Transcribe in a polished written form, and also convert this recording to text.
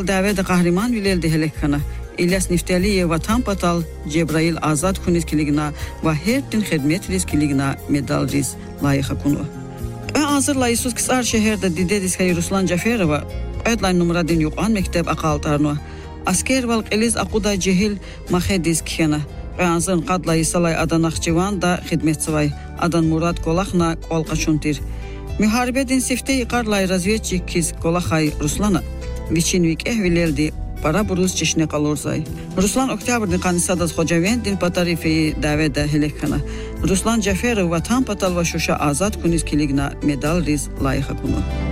daveda qahraman vileldi helekkana. İlyas Niftaliyev ve Tampatal Cebrail Azad kunis kiligina ve her din hizmet riskiligina medal riz layıqa kunu. Hazır layısız kısar şehirde didediskayı Ruslan Caferova ödlay numradin yuqan mektep aqaltarnu. Asker val qeliz aquda cehil mahedis kiyana. Hazır qadlayı salay adan Naxçıvan da hizmetsivay. Adan Murat Qolaxna qolqaçuntir. Müharibedin sifte yıqarlay razvedçik kiz Qolaxay Ruslana. Viçinvik ehvileldi para buruz çeşne qalorzay. Ruslan oktyabrdin qanisadas Xocavendin patarifeyi daveda helekkana. Ruslan Caferov ve Tampatal ve Şuşa Azad kunis kiligna medal riz layıqa kunu.